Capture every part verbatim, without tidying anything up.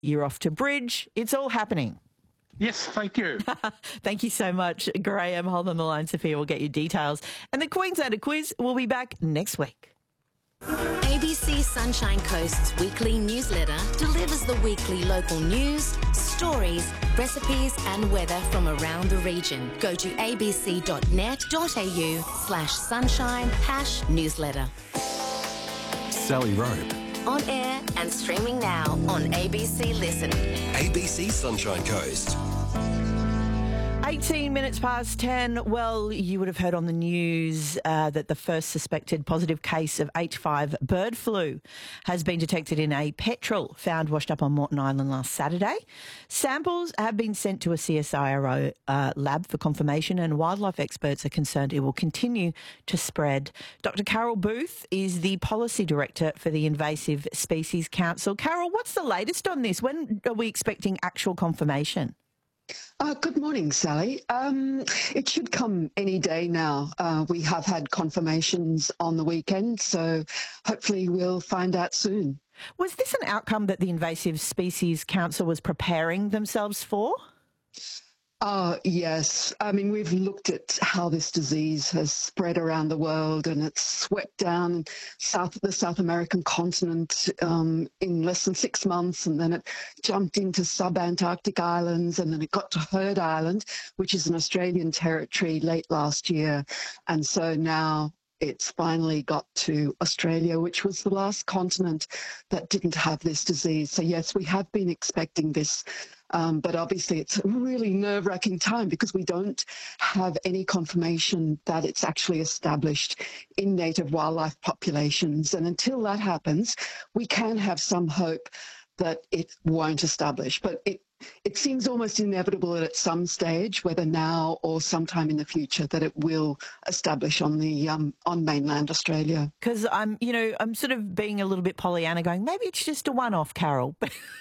You're off to Bridge. It's all happening. Yes, thank you. Thank you so much, Graham. Hold on the line, Sophia will get you details. And the Queenslander quiz will be back next week. A B C Sunshine Coast's weekly newsletter delivers the weekly local news, stories, recipes and weather from around the region. Go to abc.net.au slash sunshine hash newsletter. Sally Rope. On air and streaming now on A B C Listen. A B C Sunshine Coast. eighteen minutes past ten. Well, you would have heard on the news uh, that the first suspected positive case of H five bird flu has been detected in a petrol found washed up on Moreton Island last Saturday. Samples have been sent to a C S I R O uh, lab for confirmation, and wildlife experts are concerned it will continue to spread. Doctor Carol Booth is the Policy Director for the Invasive Species Council. Carol, what's the latest on this? When are we expecting actual confirmation? Uh, good morning, Sally. Um, it should come any day now. Uh, we have had confirmations on the weekend, so hopefully we'll find out soon. Was this an outcome that the Invasive Species Council was preparing themselves for? Uh, yes. I mean, we've looked at how this disease has spread around the world, and it's swept down south the South American continent um, in less than six months, and then it jumped into sub-Antarctic islands, and then it got to Heard Island, which is an Australian territory, late last year. And so now it's finally got to Australia, which was the last continent that didn't have this disease. So yes, we have been expecting this. Um, but obviously it's a really nerve-wracking time because we don't have any confirmation that it's actually established in native wildlife populations. And until that happens, we can have some hope that it won't establish. But it, it seems almost inevitable that at some stage, whether now or sometime in the future, that it will establish on the um, on mainland Australia. Because I'm, you know, I'm sort of being a little bit Pollyanna, going, maybe it's just a one-off, Carol.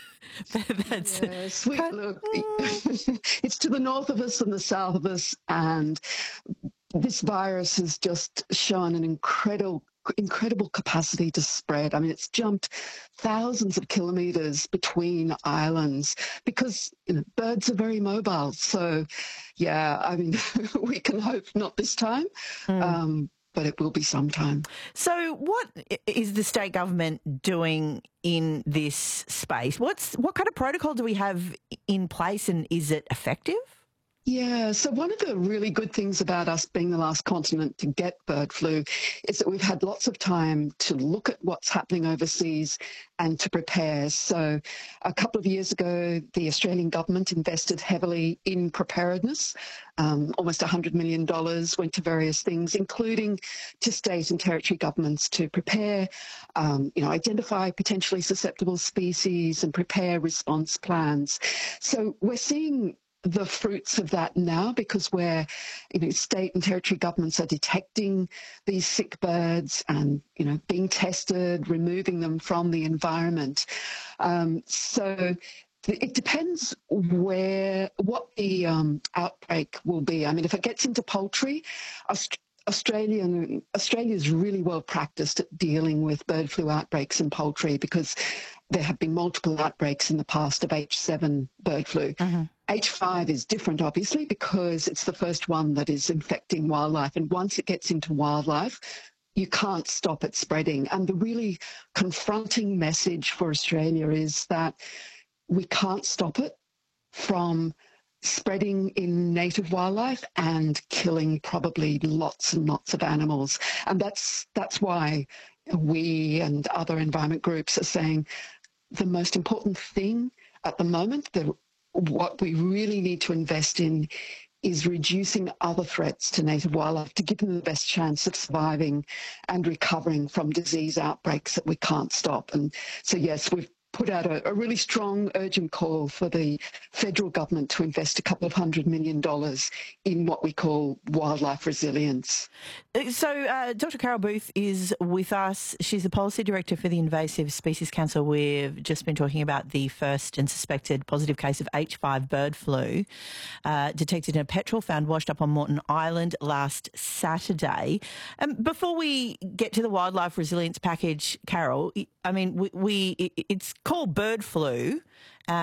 That's yeah, sweet. Look, it's to the north of us and the south of us, and this virus has just shown an incredible incredible capacity to spread. I mean, it's jumped thousands of kilometres between islands because, you know, birds are very mobile. So, yeah, I mean, we can hope not this time. Mm. Um, but it will be sometime. So what is the state government doing in this space? What's what kind of protocol do we have in place, and is it effective? Yeah, so one of the really good things about us being the last continent to get bird flu is that we've had lots of time to look at what's happening overseas and to prepare. So a couple of years ago, the Australian government invested heavily in preparedness. Um, almost one hundred million dollars went to various things, including to state and territory governments to prepare, um, you know, identify potentially susceptible species and prepare response plans. So we're seeing the fruits of that now, because where, you know, state and territory governments are detecting these sick birds and, you know, being tested, removing them from the environment. Um, so it depends where, what the um, outbreak will be. I mean, if it gets into poultry, Aust- Australian, Australia is really well practiced at dealing with bird flu outbreaks in poultry because there have been multiple outbreaks in the past of H seven bird flu. Uh-huh. H five is different, obviously, because it's the first one that is infecting wildlife. And once it gets into wildlife, you can't stop it spreading. And the really confronting message for Australia is that we can't stop it from spreading in native wildlife and killing probably lots and lots of animals. And that's that's why we and other environment groups are saying the most important thing at the moment, the what we really need to invest in is reducing other threats to native wildlife to give them the best chance of surviving and recovering from disease outbreaks that we can't stop. And so, yes, we've put out a, a really strong, urgent call for the federal government to invest a couple of hundred million dollars in what we call wildlife resilience. So uh, Doctor Carol Booth is with us. She's the Policy Director for the Invasive Species Council. We've just been talking about the first and suspected positive case of H five bird flu uh, detected in a petrol found washed up on Moreton Island last Saturday. Um, before we get to the wildlife resilience package, Carol, I mean, we, we it- it's called bird flu.